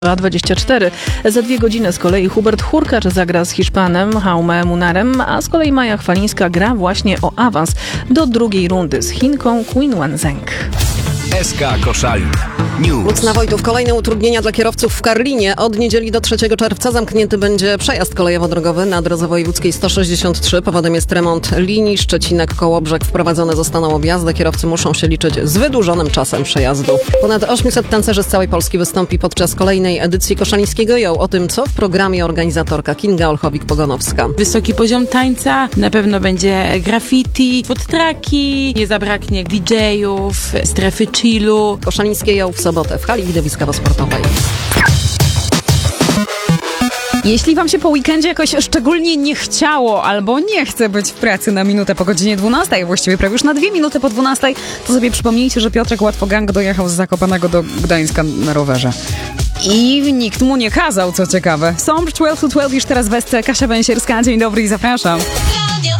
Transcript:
A24. Za 2 godziny z kolei Hubert Hurkacz zagra z Hiszpanem Jaume Munarem, a z kolei Maja Chwalińska gra właśnie o awans do drugiej rundy z Chinką Qin Wanzheng. SK Koszalin News. Mocna Wojtów. Kolejne utrudnienia dla kierowców w Karlinie. Od niedzieli do 3 czerwca zamknięty będzie przejazd kolejowo-drogowy na drodze wojewódzkiej 163. Powodem jest remont linii Szczecinek-Kołobrzeg. Wprowadzone zostaną objazdy. Kierowcy muszą się liczyć z wydłużonym czasem przejazdu. Ponad 800 tancerzy z całej Polski wystąpi podczas kolejnej edycji Koszalińskiego Joł. O tym, co w programie organizatorka Kinga Olchowik-Pogonowska. Wysoki poziom tańca, na pewno będzie graffiti, food trucki, nie zabraknie DJ-ów, strefy chillu. Koszalińskie Joł w sobotę w hali widowiskowo-sportowej. Jeśli wam się po weekendzie jakoś szczególnie nie chciało albo nie chce być w pracy na minutę po godzinie 12, właściwie prawie już na 2 minuty po 12, to sobie przypomnijcie, że Piotrek Łatwogang dojechał z Zakopanego do Gdańska na rowerze. I nikt mu nie kazał, co ciekawe. Sącz 12 to 12 już teraz w SC. Kasia Węsierska, dzień dobry i zapraszam.